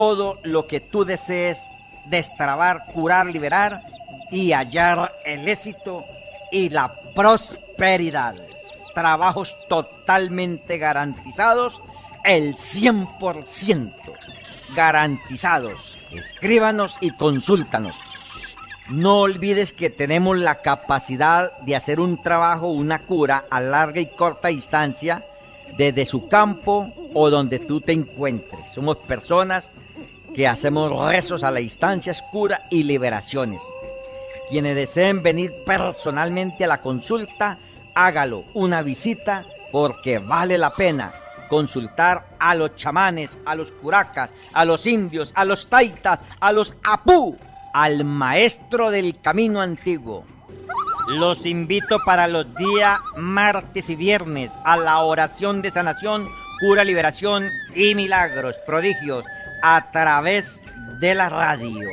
todo lo que tú desees destrabar, curar, liberar y hallar el éxito y la prosperidad. Trabajos totalmente garantizados, el 100% garantizados. Escríbanos y consúltanos. No olvides que tenemos la capacidad de hacer un trabajo, una cura a larga y corta distancia desde su campo o donde tú te encuentres. Somos personas que hacemos rezos a la distancia, cura y liberaciones. Quienes deseen venir personalmente a la consulta, hágalo, una visita, porque vale la pena consultar a los chamanes, a los curacas, a los indios, a los taitas, a los apú, al maestro del camino antiguo. Los invito para los días martes y viernes a la oración de sanación, cura, liberación y milagros, prodigios a través de la radio.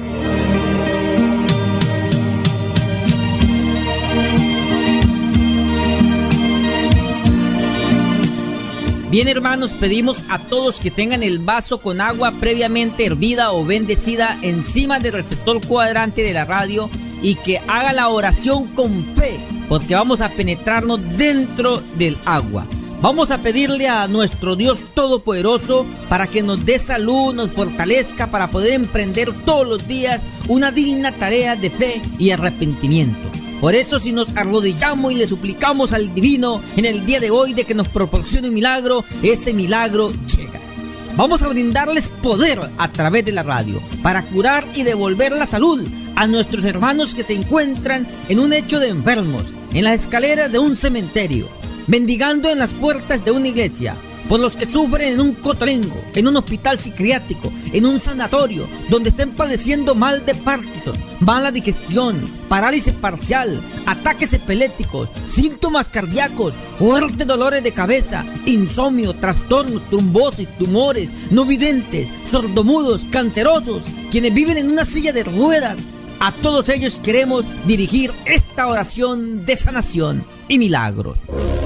Bien, hermanos, pedimos a todos que tengan el vaso con agua previamente hervida o bendecida encima del receptor cuadrante de la radio y que haga la oración con fe, porque vamos a penetrarnos dentro del agua. Vamos a pedirle a nuestro Dios Todopoderoso para que nos dé salud, nos fortalezca para poder emprender todos los días una digna tarea de fe y arrepentimiento. Por eso, si nos arrodillamos y le suplicamos al Divino en el día de hoy de que nos proporcione un milagro, ese milagro llega. Vamos a brindarles poder a través de la radio para curar y devolver la salud a nuestros hermanos que se encuentran en un lecho de enfermos, en las escaleras de un cementerio, mendigando en las puertas de una iglesia, por los que sufren en un cotolengo, en un hospital psiquiátrico, en un sanatorio, donde estén padeciendo mal de Parkinson, mala digestión, parálisis parcial, ataques epilépticos, síntomas cardíacos, fuertes dolores de cabeza, insomnio, trastornos, trombosis, tumores, no videntes, sordomudos, cancerosos, quienes viven en una silla de ruedas. A todos ellos queremos dirigir esta oración de sanación y milagros.